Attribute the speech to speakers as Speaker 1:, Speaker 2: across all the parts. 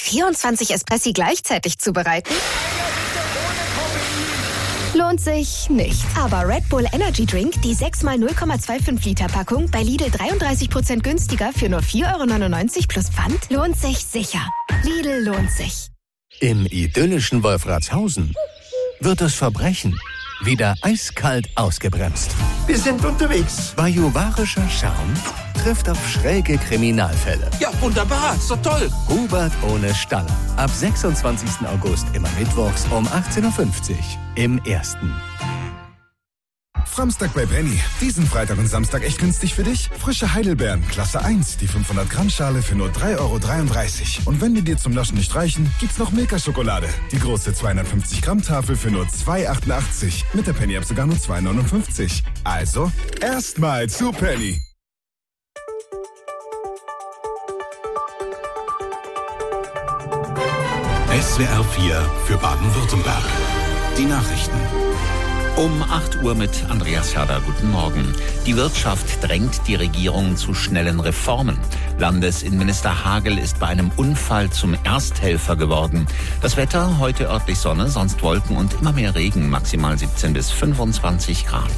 Speaker 1: 24 Espressi gleichzeitig zubereiten? Lohnt sich nicht. Aber Red Bull Energy Drink, die 6x 0,25 Liter Packung, bei Lidl 33% günstiger für nur 4,99 € plus Pfand, lohnt sich sicher. Lidl lohnt sich.
Speaker 2: Im idyllischen Wolfratshausen wird das Verbrechen wieder eiskalt ausgebremst.
Speaker 3: Wir sind unterwegs.
Speaker 2: Bajuwarischer Charme trifft auf schräge Kriminalfälle.
Speaker 3: Ja, wunderbar. Ist doch toll.
Speaker 2: Hubert ohne Staller. Ab 26. August immer mittwochs um 18:50 Uhr im Ersten.
Speaker 4: Samstag bei Penny. Diesen Freitag und Samstag echt günstig für dich? Frische Heidelbeeren, Klasse 1, die 500-Gramm-Schale für nur 3,33 €. Und wenn die dir zum Naschen nicht reichen, gibt's noch Milka-Schokolade. Die große 250-Gramm-Tafel für nur 2,88 €. Mit der Penny-App sogar nur 2,59 €. Also, erstmal zu Penny.
Speaker 5: SWR 4 für Baden-Württemberg. Die Nachrichten.
Speaker 6: Um 8 Uhr mit Andreas Herder. Guten Morgen. Die Wirtschaft drängt die Regierung zu schnellen Reformen. Landesinnenminister Hagel ist bei einem Unfall zum Ersthelfer geworden. Das Wetter, heute örtlich Sonne, sonst Wolken und immer mehr Regen, maximal 17 bis 25 Grad.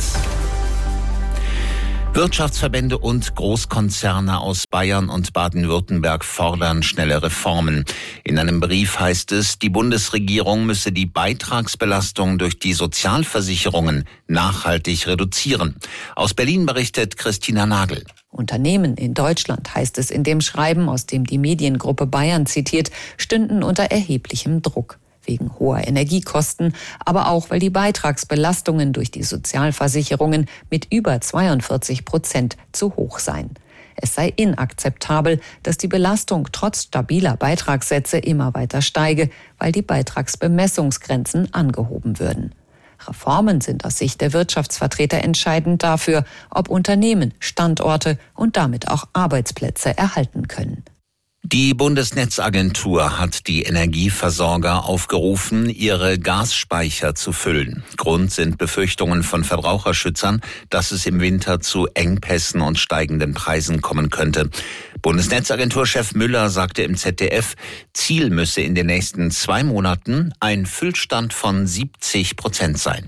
Speaker 6: Wirtschaftsverbände und Großkonzerne aus Bayern und Baden-Württemberg fordern schnelle Reformen. In einem Brief heißt es, die Bundesregierung müsse die Beitragsbelastung durch die Sozialversicherungen nachhaltig reduzieren. Aus Berlin berichtet Christina Nagel.
Speaker 7: Unternehmen in Deutschland, heißt es in dem Schreiben, aus dem die Mediengruppe Bayern zitiert, stünden unter erheblichem Druck. Wegen hoher Energiekosten, aber auch, weil die Beitragsbelastungen durch die Sozialversicherungen mit über 42% zu hoch seien. Es sei inakzeptabel, dass die Belastung trotz stabiler Beitragssätze immer weiter steige, weil die Beitragsbemessungsgrenzen angehoben würden. Reformen sind aus Sicht der Wirtschaftsvertreter entscheidend dafür, ob Unternehmen Standorte und damit auch Arbeitsplätze erhalten können.
Speaker 6: Die Bundesnetzagentur hat die Energieversorger aufgerufen, ihre Gasspeicher zu füllen. Grund sind Befürchtungen von Verbraucherschützern, dass es im Winter zu Engpässen und steigenden Preisen kommen könnte. Bundesnetzagenturchef Müller sagte im ZDF, Ziel müsse in den nächsten 2 Monaten ein Füllstand von 70% sein.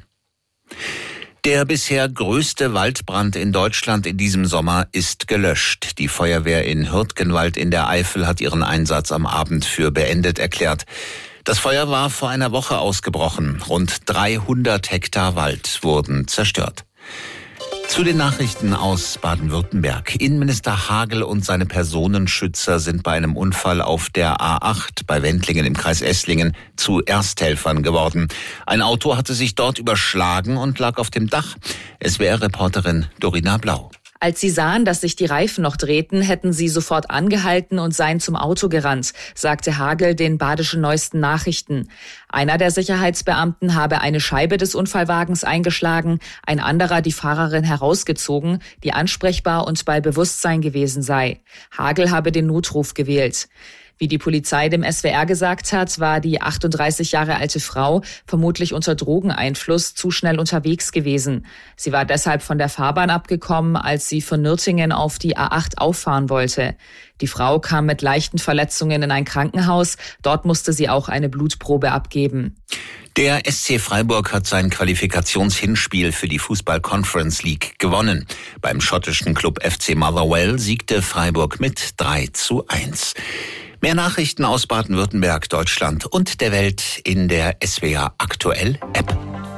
Speaker 6: Der bisher größte Waldbrand in Deutschland in diesem Sommer ist gelöscht. Die Feuerwehr in Hürtgenwald in der Eifel hat ihren Einsatz am Abend für beendet erklärt. Das Feuer war vor einer Woche ausgebrochen. Rund 300 Hektar Wald wurden zerstört. Zu den Nachrichten aus Baden-Württemberg. Innenminister Hagel und seine Personenschützer sind bei einem Unfall auf der A8 bei Wendlingen im Kreis Esslingen zu Ersthelfern geworden. Ein Auto hatte sich dort überschlagen und lag auf dem Dach. SWR-Reporterin Dorina Blau.
Speaker 8: Als sie sahen, dass sich die Reifen noch drehten, hätten sie sofort angehalten und seien zum Auto gerannt, sagte Hagel den Badischen Neuesten Nachrichten. Einer der Sicherheitsbeamten habe eine Scheibe des Unfallwagens eingeschlagen, ein anderer die Fahrerin herausgezogen, die ansprechbar und bei Bewusstsein gewesen sei. Hagel habe den Notruf gewählt. Wie die Polizei dem SWR gesagt hat, war die 38 Jahre alte Frau vermutlich unter Drogeneinfluss zu schnell unterwegs gewesen. Sie war deshalb von der Fahrbahn abgekommen, als sie von Nürtingen auf die A8 auffahren wollte. Die Frau kam mit leichten Verletzungen in ein Krankenhaus. Dort musste sie auch eine Blutprobe abgeben.
Speaker 6: Der SC Freiburg hat sein Qualifikationshinspiel für die Fußball-Conference League gewonnen. Beim schottischen Club FC Motherwell siegte Freiburg mit 3:1. Mehr Nachrichten aus Baden-Württemberg, Deutschland und der Welt in der SWR Aktuell App.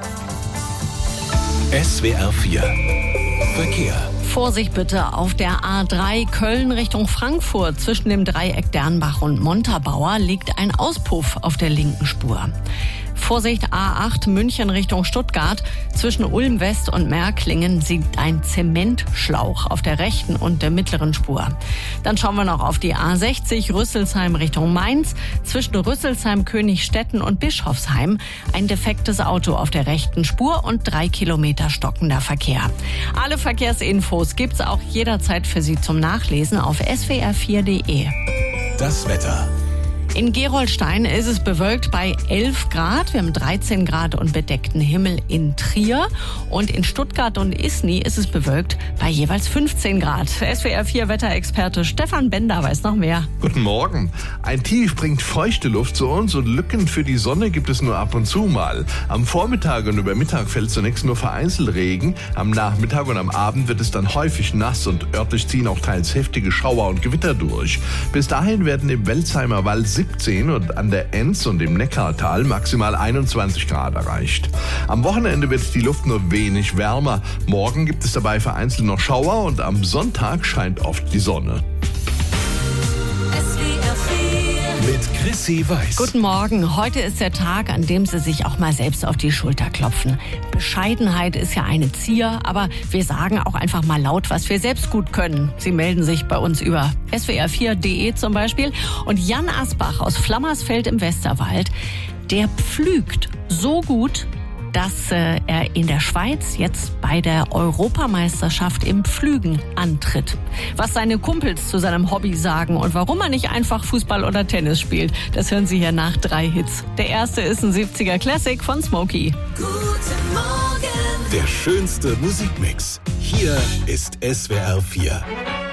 Speaker 5: SWR 4 Verkehr.
Speaker 9: Vorsicht bitte auf der A3 Köln Richtung Frankfurt. Zwischen dem Dreieck Dernbach und Montabaur liegt ein Auspuff auf der linken Spur. Vorsicht A8 München Richtung Stuttgart. Zwischen Ulm West und Märklingen liegt ein Zementschlauch auf der rechten und der mittleren Spur. Dann schauen wir noch auf die A60 Rüsselsheim Richtung Mainz. Zwischen Rüsselsheim, Königstetten und Bischofsheim ein defektes Auto auf der rechten Spur und 3 Kilometer stockender Verkehr. Alle Verkehrsinfos gibt's auch jederzeit für Sie zum Nachlesen auf swr4.de.
Speaker 5: Das Wetter.
Speaker 9: In Gerolstein ist es bewölkt bei 11 Grad. Wir haben 13 Grad und bedeckten Himmel in Trier. Und in Stuttgart und Isny ist es bewölkt bei jeweils 15 Grad. SWR 4 Wetterexperte Stefan Bender weiß noch mehr.
Speaker 10: Guten Morgen. Ein Tief bringt feuchte Luft zu uns und Lücken für die Sonne gibt es nur ab und zu mal. Am Vormittag und über Mittag fällt zunächst nur vereinzelt Regen. Am Nachmittag und am Abend wird es dann häufig nass und örtlich ziehen auch teils heftige Schauer und Gewitter durch. Bis dahin werden im Welzheimer Wald 17 und an der Enz und im Neckartal maximal 21 Grad erreicht. Am Wochenende wird die Luft nur wenig wärmer. Morgen gibt es dabei vereinzelt noch Schauer und am Sonntag scheint oft die Sonne.
Speaker 5: Mit Chrissy Weiß.
Speaker 9: Guten Morgen. Heute ist der Tag, an dem Sie sich auch mal selbst auf die Schulter klopfen. Bescheidenheit ist ja eine Zier, aber wir sagen auch einfach mal laut, was wir selbst gut können. Sie melden sich bei uns über swr4.de zum Beispiel. Und Jan Asbach aus Flammersfeld im Westerwald, der pflügt so gut, dass er in der Schweiz jetzt bei der Europameisterschaft im Pflügen antritt. Was seine Kumpels zu seinem Hobby sagen und warum er nicht einfach Fußball oder Tennis spielt, das hören Sie hier nach 3 Hits. Der erste ist ein 70er Classic von Smokey.
Speaker 5: Guten Morgen. Der schönste Musikmix. Hier ist SWR 4.